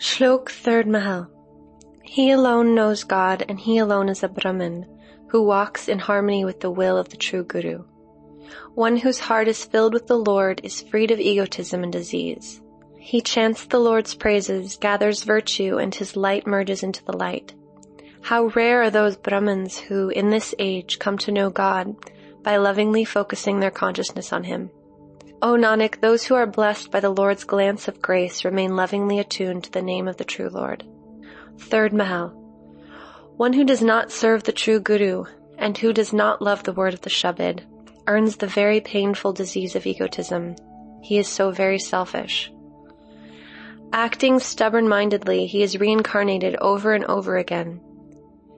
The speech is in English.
Shlok 3rd Mahal. He alone knows God, and he alone is a Brahmin, who walks in harmony with the will of the true Guru. One whose heart is filled with the Lord is freed of egotism and disease. He chants the Lord's praises, gathers virtue, and his light merges into the light. How rare are those Brahmins who, in this age, come to know God by lovingly focusing their consciousness on him. O Nanak, those who are blessed by the Lord's glance of grace remain lovingly attuned to the name of the true Lord. 3rd Mahal. One who does not serve the true Guru, and who does not love the word of the Shabad, earns the very painful disease of egotism. He is so very selfish. Acting stubborn-mindedly, he is reincarnated over and over again,